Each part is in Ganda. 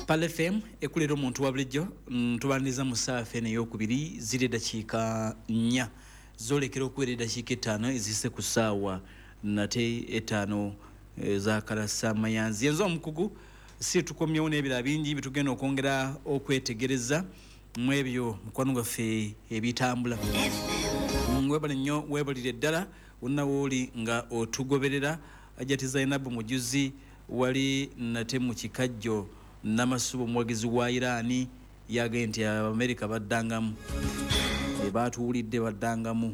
Pale FM ekulera omuntu wa bulijjo tubaniriza mu ssaawa ffene ey'okubiri ziri eddakiika 4 zolekera okuwera eddakiika 5 ezise ku ssaawa nate 5 za kalasa mayanzi yenzo omukugu si tukomyewo n'ebirala bingi bitugenda okwongera okwetegereza mu ebyo mukwano gwaffe ebitambula webale nnyo webalire ddala wonna wooli nga otugoberera Ajati Zainabu mujuzi wali nate mu kikajjo Namasubo muwagizi wa Irani yagambye nti Amerika baddangamu batuwulidde baddangamu.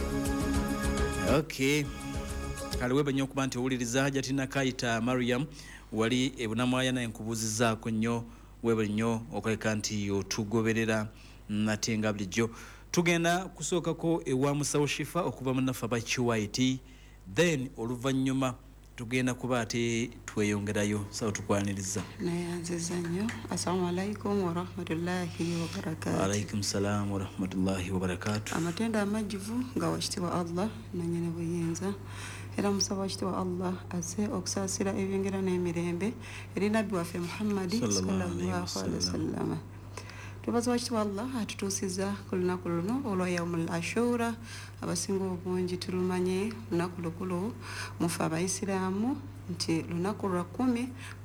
Okay, kale webanye okuba nti owuliriza Ajati Nakaita Mariam wali ebunamwaya naye nkubuuzizaako nnyo webale nnyo okaleka nti otugoberera nate nga bulijjo. Tugenda kusookako ewa Musawo Shifa okuva mu naffe aba QIT, then oluvannyuma tugenda kuba ate tweyongerayo sawa tukwaniriza. Nayanziza nnyo. Assalamu alaikum wa rahmatullahi wa barakatuh. Alaikum salam wa rahmatullahi wa barakatuh. Amatenda amajjuvu nga wakitiibwa Allah nannyini buyinza era musaba wakitiibwa Allah azze okusaasira ebyengera n'emirembe eri nabbi waffe Muhammad sallallahu alaihi wasallam. Tubaza wakitiibwa Allah atutuusiza ku lunaku luno olwa Yawmul Ashura abasinga obungi tulumanye lunaku lukulu mufe Abaisiraamu nti lunaku lwa 10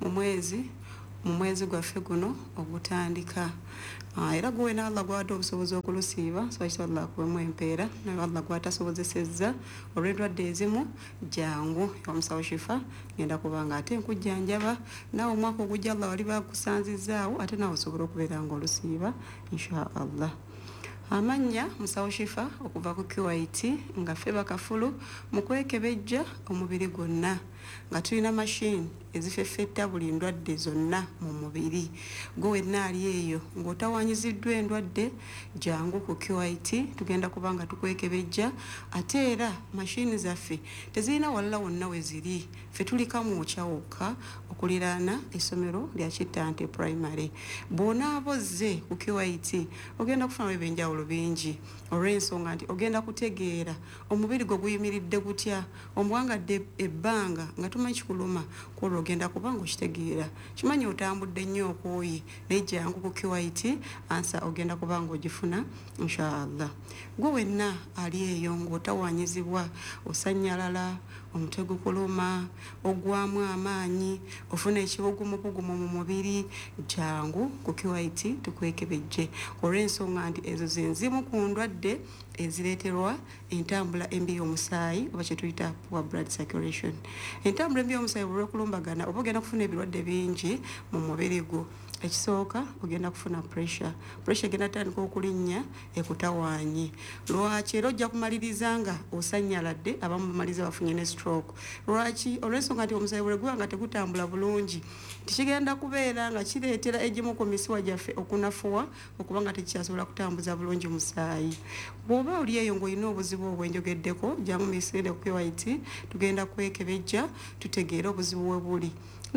mu mwezi gwaffe guno ogutandika era gwe na Allah gwada obusobozi okulusiiba so wakitiibwa Allah kuwemu empeera naye Allah gwatasobozesezza olw'endwadde ezimu jangu Musawo Shifa ngenda kubanga ate nkujjanjaba nawe omwaka ogujja Allah wali bakusanzizaawo ate nawe osobola okubeera ng'olusiiba insha Allah. Amanya Musawo Shifa okuva ku QIT nga ffe bakafulu mu kwekebejja omubiri gwonna nga tulina machine ezifeffetta buli ndwadde zonna mu mubiri. Gwe wenna ali eyo ng'otawanyiziddwa endwadde jangu ku QIT tugenda kubanga tukwekebejja ate era machine zaffe tezirina walala wonna we ziri ffe tulika mu okyawokka okuliraana essomero lya Kittante Primary. Bw'ona abozze ku QIT ogenda kufunamu ebyenjawulo bingi olw'ensonga nti ogenda kutegeera omubiri gwe guyimiridde gutya omuwangadde ebbanga nga tumanyi kikuluma kwolwo ogenda kubanga okitegeera kimanyi otambudde nnyo okwoyi naye jangu ku QIT ansa ogenda kubanga ogifuna inshallah. Gwe wenna ali eyo ng'otawanyizibwa osanyalala omutwe gukuluma ogwamu amaanyi ofuna ekibugumubugumu mu mubiri jangu ku QIT tukwekebejje olw'ensonga nti ezo zenzimu ku ndwadde ezireeterwa entambula embi y'omusaayi oba kye tuyita poor blood circulation. Entambula embi y'omusaayi olw'okulumbagana oba ogenda kufuna ebirwadde bingi mu mubiri gwo. Ekisooka ogenda kufuna pressure egenda tandika okulinnya ekutawaanye. Lwaki era ojja kumaliriza nga osanyaladde abamu bamaliza bafunye ne stroke. Lwaki? Olw'ensonga nti omusaayi bwe guba nga tegutambula bulungi tikigenda kubeera nga kireetera egimu ku misiwa gyaffe okunafuwa okuba nga tekikyasobola kutambuza bulungi musaayi. Bw'oba oli eyo ng'olina obuzibu obwenjogeddeko jangu muyisire ku QIT tugenda kwekebejja tutegeere obuzibu we buli.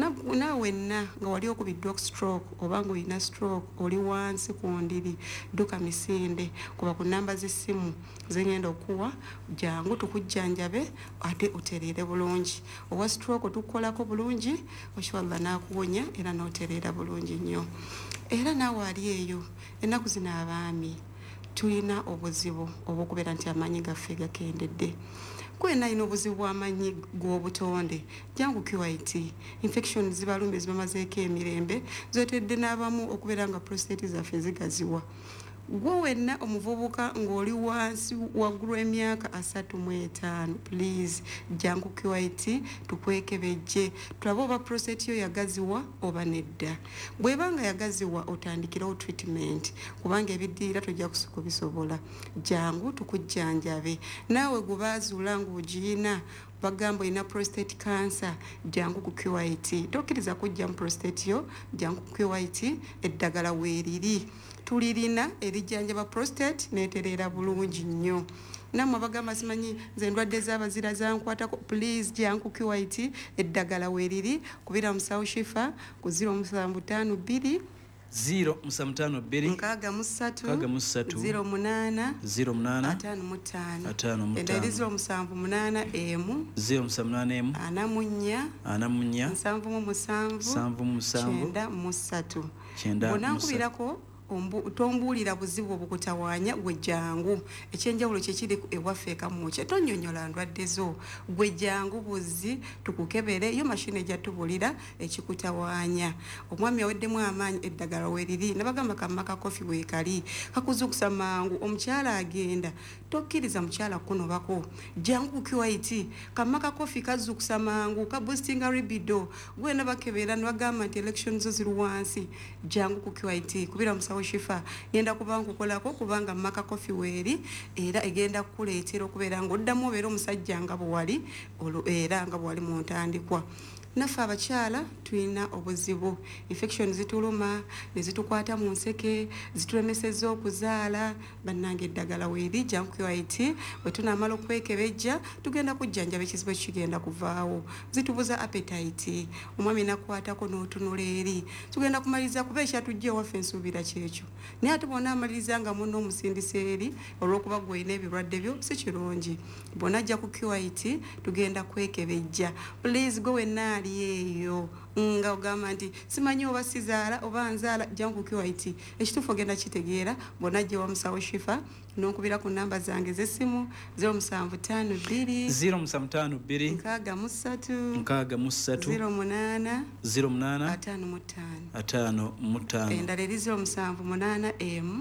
Nawenna nga wali okubiddwa stroke oba ng'olina stroke oli wansi ku ndiri dduka misinde kuba ku namba z'essimu zengenda okuwa jangu tukujjanjabe ate otereere bulungi. Owa stroke tukolako bulungi okiballa n'akuwonya era n'otereera bulungi nnyo. Era naawe ali eyo ennaku zino abaami tulina obuzibu obw'okubeera nti amaanyi gaffe gakendedde. Kwena alina obuzibu bw'amaanyi g'obutonde jangu QIT infection zibalumbe zibamazeeko emirembe zotedde n'abamu okubeera nga prostate zaffe zigaziwa. Gwe wenna omuvubuka ng'oli wansi waggulu emyaka 35 please jangu QIT tukwekebejje tulabe oba prostate yo yagaziwa oba nedda. Bw'ebanga yagaziwa otandikirawo treatment kubanga ebiddirira tojja kubisobola jangu tukujjanjabe. Naawe gwe baazuula ng'ogiyina bagamba olina prostate cancer jangu ku QIT tokkiriza kujja mu prostate yo jangu ku QIT eddagala weeriri tulirina erijjanjaba prostate neetereera bulungi nnyo. Nammwe abagamba simanyi nze endwadde z'abazira zankwatako please jangu QIT eddagala weeriri kubira Musawo Shifa ku 0752 052 nkaaga mu ssatu 08 55 endala 078 emu 078 ana mu nnya 74 7 bonankubirako tombuulira buzibu obukutawaanya gwe jangu ekyenjawulo kyekiri ewaffe ekamuukya tonyonyola ndwadde zo gwe jangu buzi tukukebere yo mashini ejatubulira ekikutawaanya omwami aweddemu amaanyi eddagala weriri nabagamba kamaka kofi weekali kakuzukusa mangu omukyala agenda tokkiriza mukyala kunobako jangu kukiwaiti kamaka kofi kazukusa mangu kaboostinga libido gwe nabakebera nabagamba nti elections zo ziri wansi jangu kukiwaiti kubira musawo shifa ngenda kubanga kukolako kubanga maka kofi weeri era egenda kukuleetera okubeera ng'oddamu obeera omusajja nga bwe wali era nga bwe wali mu ntandikwa naffe abakyala tulina obuzibu infection zituluma ne zitukwata mu nseke zitulemesezza okuzaala bannange eddagala weeri jangu kuwaiti bwe tunaamala okwekebejja tugenda kujjanjaba ekizibu ekigenda kuvaawo zitubuza appetite omwami nakwatako n'otunula eri tugenda kumaliriza kuba ekyatujja ewaffe ensuubira kyekyo naye ate bwona amaliriza nga munno omusindisa eri olw'okuba gwolina ebirwadde byo si kirungi bwona ajja ku kuwaiti tugenda kwekebejja please gwe wennaali eyo nga ogamba nti simanyi oba sizaala oba nzaala jangu kuwaiti ekituufu ogenda kitegeera bwonajja wa musawo shifa nonkubira ku namba zange z'essimu 0752 08 55 endala eri 078 emu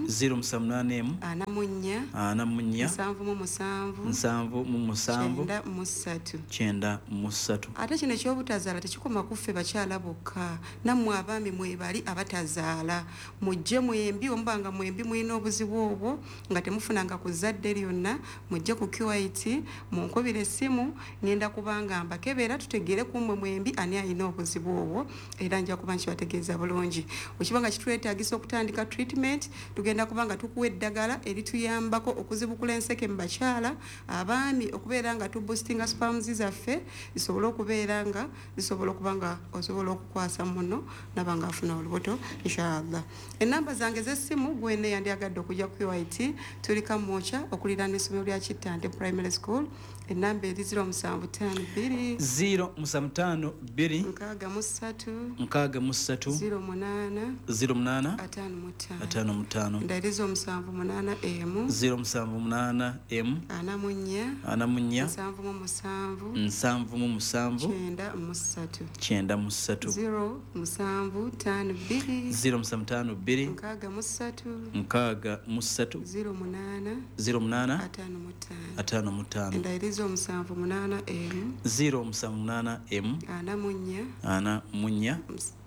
078 ate kino ekyobutazaala tekikoma kuffe bakyala bokka nammwe abaami mwebali abatazaala mujje mwembi omubanga mwembi mulina obuzibu obwo nga temufunanga ku zadde lyonna mujje ku QIT munkubira essimu ngenda kubanga mbakebera tutegeere kummwe mwembi ani alina obuzibu obwo era nja kuba nkibategeeza bulungi okibanga kitwetaagisa okutandika treatment tugenda kubanga tukuwa eddagala erituyambako okuzibukula enseke mu bakyala abaami okubeera nga tuboostinga spams zaffe zisobole okubeera nga zisobola okuba nga osobola okukwasa muno nabanga afuna olubuto inshallah enamba zange z'essimu gwene yandiyagadde okujja ku QIT tuli Kamwokya okulira n'essomero lya Kittante Primary School enamba eri 0752 075 08 55 ndayiriza 078 emu 078 emu 44 77 93 075 08 55 ndayiriza 078 emu 078 emu 44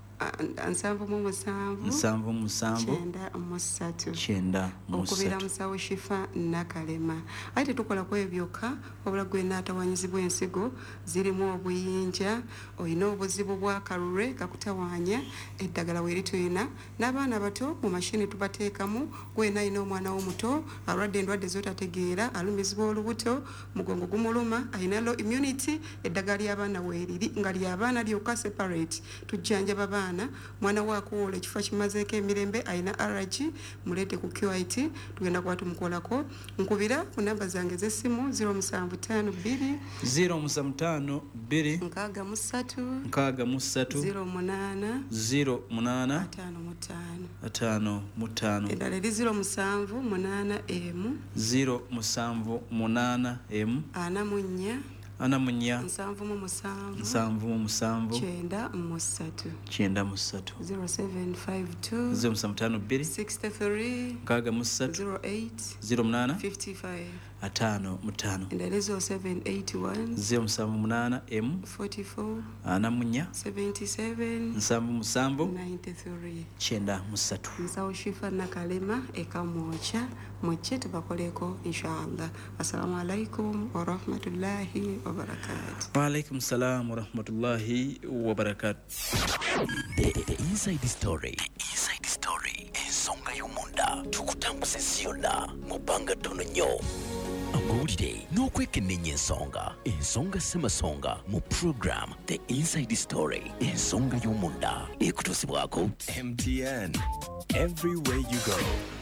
77 okubira musawo shifa nakalema ate tetukola ku ebyokka wabula gwe naatawanyizibwa ensigo zirimu obuyinja olina obuzibu bwa kalule kakutawaanya eddagala weeri tulina n'abaana bato mu mashini tubateekamu gwena alina omwana w'omuto alwadde endwadde zotategeera alumizibwa olubuto mugongo gumuluma alina low immunity eddagala ly'abaana weeriri nga ly'abaana lyokka separate tujjanjaba baana mwana wakuwola ekifo kimazeeko emirembe alina allergy muleete ku QIT tugenda kuba tumukolako nkubira ku namba zange z'essimu 0752 075 63 08 55 endala eri 078 emu 078 emu 44 74 77 93 0752 63 08 55 endala 0781 078 emu 44 44 77 93 93 musawo shifa nakalema ekamwokya mujje tubakoleko inshallah assalamu alaikum warahmatullahi wabarakatuh. Waalaikum salam warahmatullahi wabarakatuh. The Inside Story. Ensonga y'omunda tukutambuza ensiyonna mu bbanga ttono nnyo. amawulire n'okwekennenya ensonga ssemasonga mu program The Inside Story, ensonga y'omunda ekutuusibwako MTN, everywhere you go.